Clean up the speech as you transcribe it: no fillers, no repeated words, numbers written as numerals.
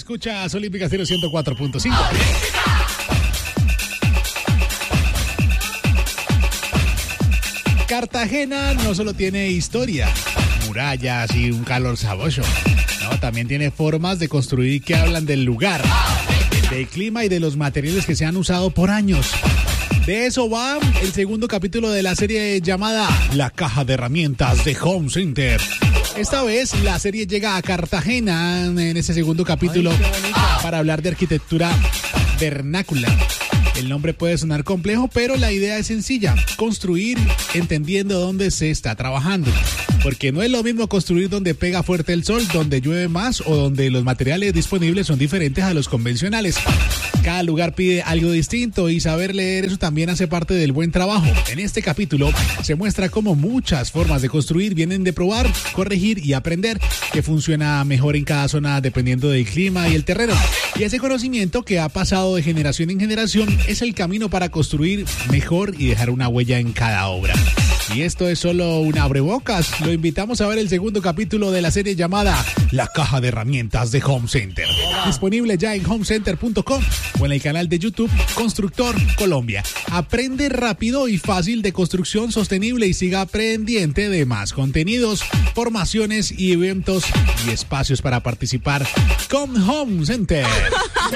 Escuchas Olímpica Estéreo 104.5. Cartagena no solo tiene historia, murallas y un calor saboso, no, también tiene formas de construir que hablan del lugar, del clima y de los materiales que se han usado por años. De eso va el segundo capítulo de la serie llamada La Caja de Herramientas de Home Center. Esta vez la serie llega a Cartagena en ese segundo capítulo para hablar de arquitectura vernácula. El nombre puede sonar complejo, pero la idea es sencilla: construir entendiendo dónde se está trabajando. Porque no es lo mismo construir donde pega fuerte el sol, donde llueve más o donde los materiales disponibles son diferentes a los convencionales. Cada lugar pide algo distinto y saber leer eso también hace parte del buen trabajo. En este capítulo se muestra cómo muchas formas de construir vienen de probar, corregir y aprender qué funciona mejor en cada zona dependiendo del clima y el terreno. Y ese conocimiento que ha pasado de generación en generación es el camino para construir mejor y dejar una huella en cada obra. Y esto es solo un abrebocas. Lo invitamos a ver el segundo capítulo de la serie llamada La Caja de Herramientas de Home Center. Disponible ya en homecenter.com o en el canal de YouTube Constructor Colombia. Aprende rápido y fácil de construcción sostenible y siga pendiente de más contenidos, formaciones y eventos y espacios para participar con Home Center.